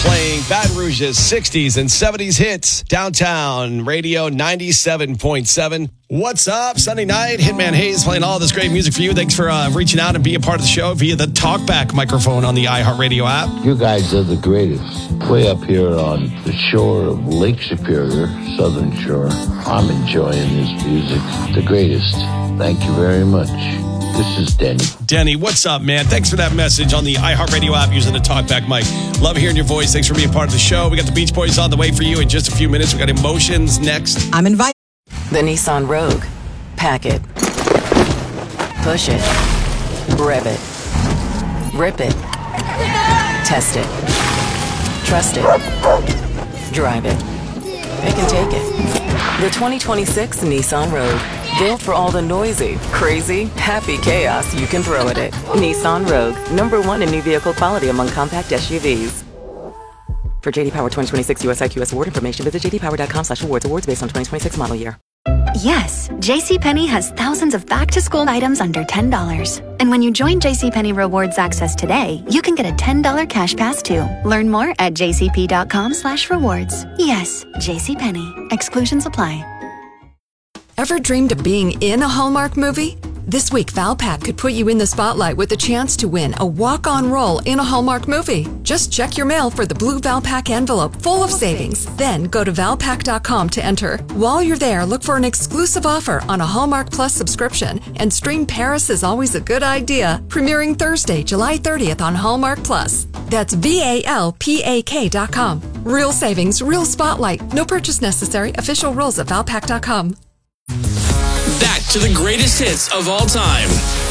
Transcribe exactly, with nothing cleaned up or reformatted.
playing Baton Rouge's sixties and seventies hits. Downtown Radio ninety-seven point seven. What's up? Sunday night, Hitman Hayes playing all this great music for you. Thanks for uh, reaching out and being a part of the show via the TalkBack microphone on the iHeartRadio app. You guys are the greatest. Way up here on the shore of Lake Superior, Southern Shore. I'm enjoying this music. The greatest. Thank you very much. This is Denny. Denny, what's up, man? Thanks for that message on the iHeartRadio app using the TalkBack mic. Love hearing your voice. Thanks for being part of the show. We got the Beach Boys on the way for you in just a few minutes. We got Emotions next. I'm invited. The Nissan Rogue. Pack it. Push it. Rev it. Rip it. Test it. Trust it. Drive it. It can take it. The twenty twenty-six Nissan Rogue. Built for all the noisy, crazy, happy chaos you can throw at it. Nissan Rogue. Number one in new vehicle quality among compact S U Vs. For J D Power twenty twenty-six U S I Q S award information, visit j d power dot com slash awards. Awards based on twenty twenty-six model year. Yes, JCPenney has thousands of back-to-school items under ten dollars. And when you join JCPenney Rewards Access today, you can get a ten dollars cash pass too. Learn more at j c p dot com slash rewards. Yes, JCPenney. Exclusions apply. Ever dreamed of being in a Hallmark movie? This week, Valpak could put you in the spotlight with a chance to win a walk-on role in a Hallmark movie. Just check your mail for the blue Valpak envelope full of savings. Then go to valpak dot com to enter. While you're there, look for an exclusive offer on a Hallmark Plus subscription and stream Paris is Always a Good Idea, premiering Thursday, July thirtieth on Hallmark Plus. That's V A L P A K dot com. Real savings, real spotlight. No purchase necessary. Official rules at valpak dot com. Back to the greatest hits of all time.